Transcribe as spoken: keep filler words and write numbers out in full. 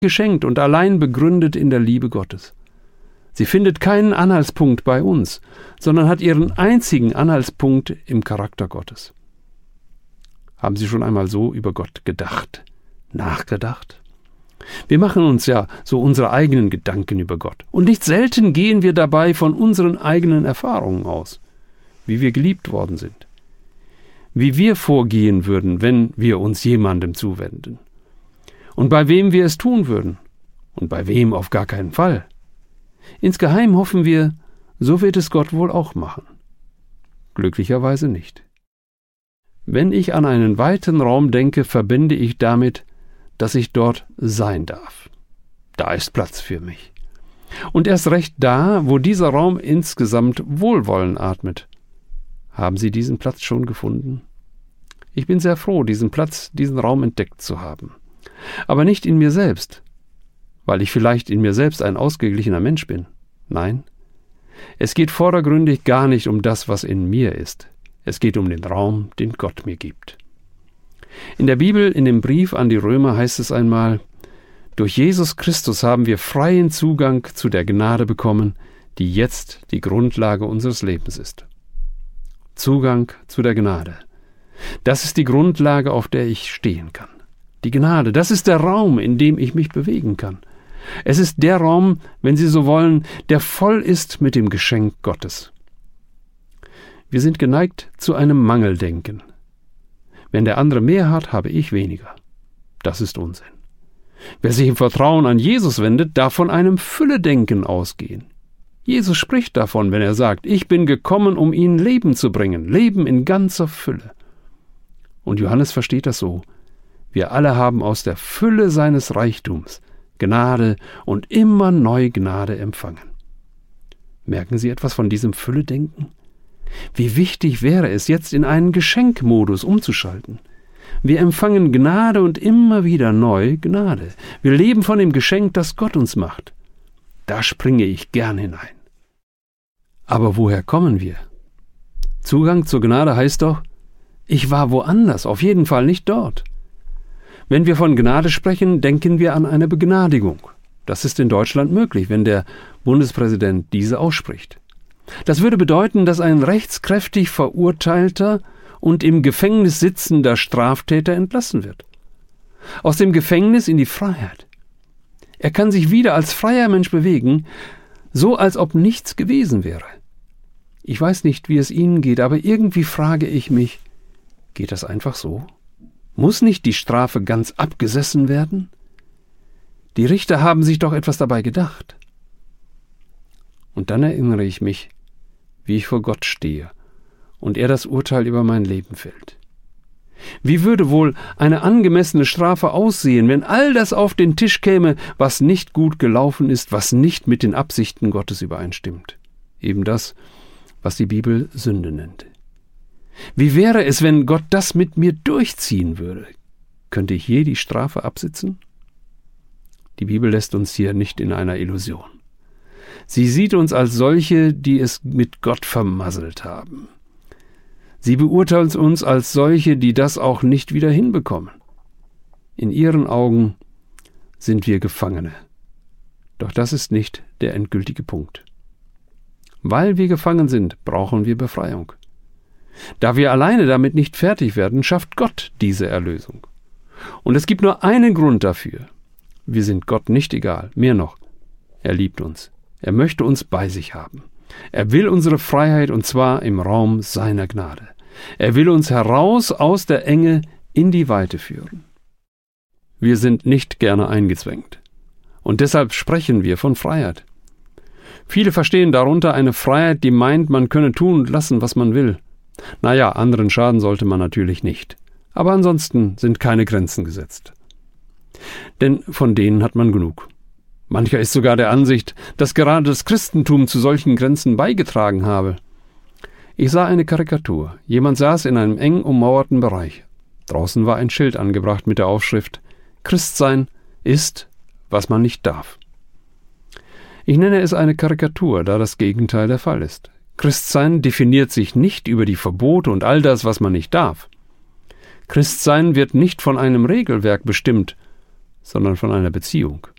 geschenkt und allein begründet in der Liebe Gottes. Sie findet keinen Anhaltspunkt bei uns, sondern hat ihren einzigen Anhaltspunkt im Charakter Gottes. Haben Sie schon einmal so über Gott gedacht, nachgedacht? Wir machen uns ja so unsere eigenen Gedanken über Gott. Und nicht selten gehen wir dabei von unseren eigenen Erfahrungen aus, wie wir geliebt worden sind, wie wir vorgehen würden, wenn wir uns jemandem zuwenden, und bei wem wir es tun würden und bei wem auf gar keinen Fall. Insgeheim hoffen wir, so wird es Gott wohl auch machen. Glücklicherweise nicht. Wenn ich an einen weiten Raum denke, verbinde ich damit, dass ich dort sein darf. Da ist Platz für mich. Und erst recht da, wo dieser Raum insgesamt Wohlwollen atmet. Haben Sie diesen Platz schon gefunden? Ich bin sehr froh, diesen Platz, diesen Raum entdeckt zu haben. Aber nicht in mir selbst, weil ich vielleicht in mir selbst ein ausgeglichener Mensch bin. Nein, es geht vordergründig gar nicht um das, was in mir ist. Es geht um den Raum, den Gott mir gibt. In der Bibel, in dem Brief an die Römer, heißt es einmal: Durch Jesus Christus haben wir freien Zugang zu der Gnade bekommen, die jetzt die Grundlage unseres Lebens ist. Zugang zu der Gnade. Das ist die Grundlage, auf der ich stehen kann. Die Gnade, das ist der Raum, in dem ich mich bewegen kann. Es ist der Raum, wenn Sie so wollen, der voll ist mit dem Geschenk Gottes. Wir sind geneigt zu einem Mangeldenken. Wenn der andere mehr hat, habe ich weniger. Das ist Unsinn. Wer sich im Vertrauen an Jesus wendet, darf von einem Fülledenken ausgehen. Jesus spricht davon, wenn er sagt: Ich bin gekommen, um ihnen Leben zu bringen, Leben in ganzer Fülle. Und Johannes versteht das so: Wir alle haben aus der Fülle seines Reichtums Gnade und immer neu Gnade empfangen. Merken Sie etwas von diesem Fülledenken? Wie wichtig wäre es, jetzt in einen Geschenkmodus umzuschalten. Wir empfangen Gnade und immer wieder neu Gnade. Wir leben von dem Geschenk, das Gott uns macht. Da springe ich gern hinein. Aber woher kommen wir? Zugang zur Gnade heißt doch, ich war woanders, auf jeden Fall nicht dort. Wenn wir von Gnade sprechen, denken wir an eine Begnadigung. Das ist in Deutschland möglich, wenn der Bundespräsident diese ausspricht. Das würde bedeuten, dass ein rechtskräftig verurteilter und im Gefängnis sitzender Straftäter entlassen wird. Aus dem Gefängnis in die Freiheit. Er kann sich wieder als freier Mensch bewegen, so als ob nichts gewesen wäre. Ich weiß nicht, wie es Ihnen geht, aber irgendwie frage ich mich, geht das einfach so? Muss nicht die Strafe ganz abgesessen werden? Die Richter haben sich doch etwas dabei gedacht. Und dann erinnere ich mich, wie ich vor Gott stehe und er das Urteil über mein Leben fällt. Wie würde wohl eine angemessene Strafe aussehen, wenn all das auf den Tisch käme, was nicht gut gelaufen ist, was nicht mit den Absichten Gottes übereinstimmt? Eben das, was die Bibel Sünde nennt. Wie wäre es, wenn Gott das mit mir durchziehen würde? Könnte ich je die Strafe absitzen? Die Bibel lässt uns hier nicht in einer Illusion. Sie sieht uns als solche, die es mit Gott vermasselt haben. Sie beurteilt uns als solche, die das auch nicht wieder hinbekommen. In ihren Augen sind wir Gefangene. Doch das ist nicht der endgültige Punkt. Weil wir gefangen sind, brauchen wir Befreiung. Da wir alleine damit nicht fertig werden, schafft Gott diese Erlösung. Und es gibt nur einen Grund dafür. Wir sind Gott nicht egal, mehr noch. Er liebt uns. Er möchte uns bei sich haben. Er will unsere Freiheit, und zwar im Raum seiner Gnade. Er will uns heraus aus der Enge in die Weite führen. Wir sind nicht gerne eingezwängt. Und deshalb sprechen wir von Freiheit. Viele verstehen darunter eine Freiheit, die meint, man könne tun und lassen, was man will. Naja, anderen schaden sollte man natürlich nicht. Aber ansonsten sind keine Grenzen gesetzt. Denn von denen hat man genug. Mancher ist sogar der Ansicht, dass gerade das Christentum zu solchen Grenzen beigetragen habe. Ich sah eine Karikatur. Jemand saß in einem eng ummauerten Bereich. Draußen war ein Schild angebracht mit der Aufschrift: Christsein ist, was man nicht darf. Ich nenne es eine Karikatur, da das Gegenteil der Fall ist. Christsein definiert sich nicht über die Verbote und all das, was man nicht darf. Christsein wird nicht von einem Regelwerk bestimmt, sondern von einer Beziehung.